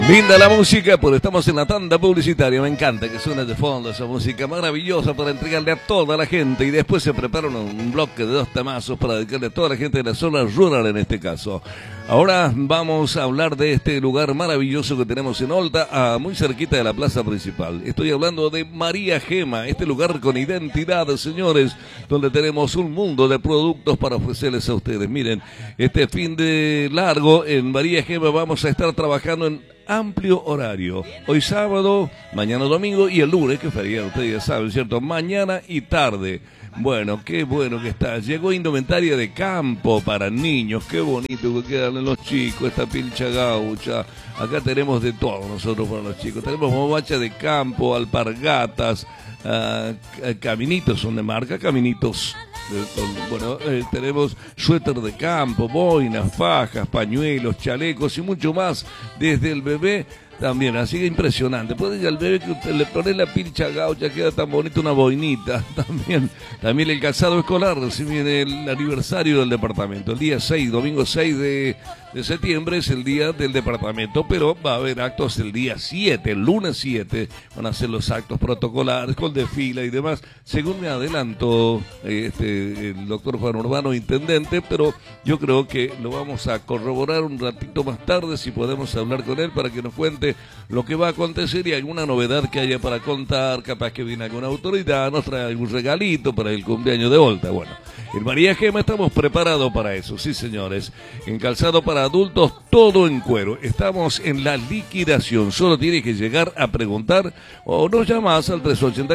Linda la música, pues estamos en la tanda publicitaria. Me encanta que suene de fondo esa música maravillosa para entregarle a toda la gente. Y después se prepara un bloque de 2 temazos para dedicarle a toda la gente de la zona rural en este caso. Ahora vamos a hablar de este lugar maravilloso que tenemos en Olta, muy cerquita de la plaza principal. Estoy hablando de María Gema, este lugar con identidad, señores, donde tenemos un mundo de productos para ofrecerles a ustedes. Miren, este fin de largo en María Gema vamos a estar trabajando en amplio horario. Hoy sábado, mañana domingo y el lunes, que feriado, ustedes ya saben, ¿cierto? Mañana y tarde. Bueno, qué bueno que está. Llegó indumentaria de campo para niños. Qué bonito que quedan los chicos, esta pilcha gaucha. Acá tenemos de todo nosotros para los chicos. Tenemos bombacha de campo, alpargatas, caminitos son de marca, caminitos. Bueno, tenemos suéter de campo, boinas, fajas, pañuelos, chalecos y mucho más desde el bebé también, así que impresionante. Puede ir al bebé que usted le pone la pilcha gaucha, queda tan bonita una boinita. También el calzado escolar, si viene el aniversario del departamento. El día 6, domingo 6 de septiembre es el día del departamento, pero va a haber actos el día 7, el lunes 7. Van a ser los actos protocolares con desfila y demás, según me adelantó el doctor Juan Urbano, intendente, pero yo creo que lo vamos a corroborar un ratito más tarde, si podemos hablar con él para que nos cuente lo que va a acontecer y alguna novedad que haya para contar. Capaz que viene alguna autoridad, nos trae algún regalito para el cumpleaños de Olta. Bueno, en María Gema estamos preparados para eso, sí señores. En calzado para adultos, todo en cuero. Estamos en la liquidación. Solo tienes que llegar a preguntar o nos llamas al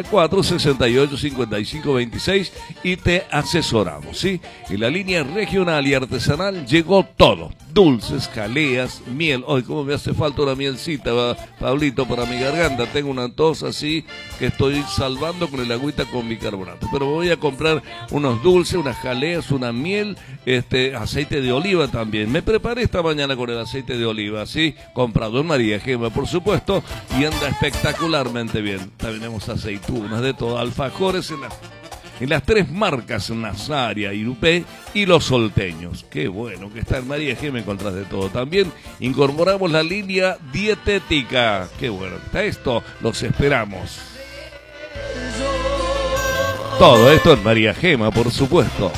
384-685526 y te asesoramos, ¿sí? En la línea regional y artesanal llegó todo. Dulces, jaleas, miel. Ay, cómo me hace falta una mielcita, Pablito, para mi garganta. Tengo una tos así que estoy salvando con el agüita con bicarbonato. Pero voy a comprar unos dulces, unas jaleas, una miel, aceite de oliva también. Me preparé esta mañana con el aceite de oliva, ¿sí? Comprado en María Gema, por supuesto, y anda espectacularmente bien. También tenemos aceitunas de todo, alfajores en las 3 marcas, Nazaria, Irupé y Los Solteños. Qué bueno que está en María Gema, encontrás de todo. También incorporamos la línea dietética. Qué bueno que está esto, los esperamos. Todo esto en María Gema, por supuesto.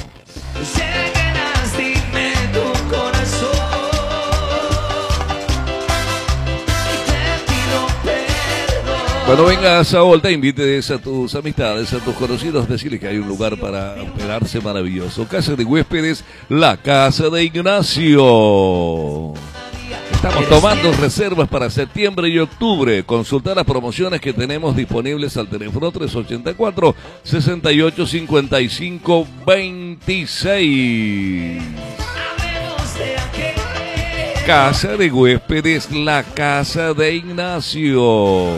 Cuando vengas a Olta, invites a tus amistades, a tus conocidos, decirles que hay un lugar para hospedarse maravilloso. Casa de huéspedes, la Casa de Ignacio. Estamos tomando reservas para septiembre y octubre. Consulta las promociones que tenemos disponibles al teléfono 384-685526. Casa de huéspedes, la Casa de Ignacio.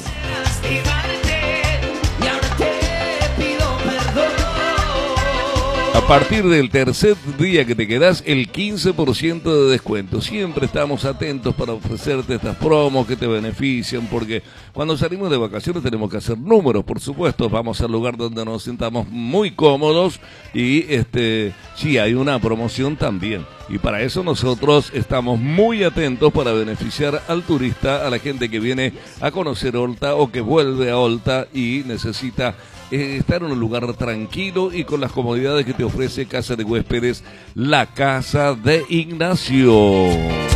A partir del tercer día que te quedás, el 15% de descuento. Siempre estamos atentos para ofrecerte estas promos que te benefician, porque cuando salimos de vacaciones tenemos que hacer números, por supuesto. Vamos al lugar donde nos sintamos muy cómodos y sí, hay una promoción también. Y para eso nosotros estamos muy atentos para beneficiar al turista, a la gente que viene a conocer Olta o que vuelve a Olta y necesita estar en un lugar tranquilo y con las comodidades que te ofrece Casa de Huéspedes, la Casa de Ignacio.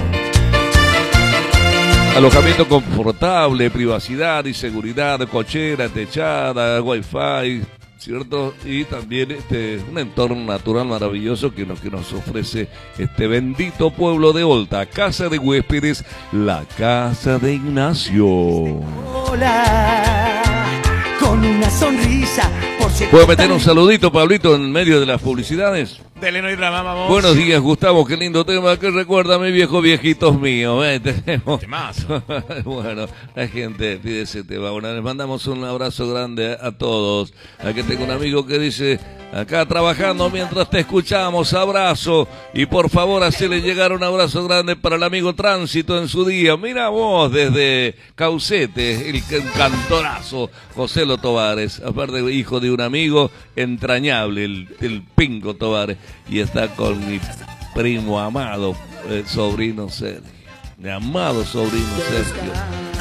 Alojamiento confortable, privacidad y seguridad, cochera, techada, wifi, ¿cierto? Y también un entorno natural maravilloso que nos ofrece este bendito pueblo de Olta. Casa de Huéspedes, la Casa de Ignacio. Hola. Con una sonrisa, por si ¿puedo meter un saludito, Pablito, en medio de las publicidades? Dele, no hay drama, vamos. Buenos días, Gustavo, qué lindo tema que recuerda a mi viejo viejitos míos. Tenemos... Temazo. Bueno, la gente pide ese tema. Bueno, les mandamos un abrazo grande a todos. Aquí tengo un amigo que dice, acá trabajando mientras te escuchamos, abrazo. Y por favor, hacele llegar un abrazo grande para el amigo Tránsito en su día. Mira vos, desde Caucete, el cantorazo José Lo Tovares, aparte hijo de un amigo entrañable, el Pingo Tovares. Y está con mi primo amado, el sobrino Sergio. mi amado sobrino Sergio.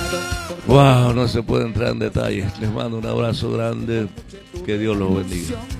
Wow, no se puede entrar en detalles. Les mando un abrazo grande. Que Dios los bendiga.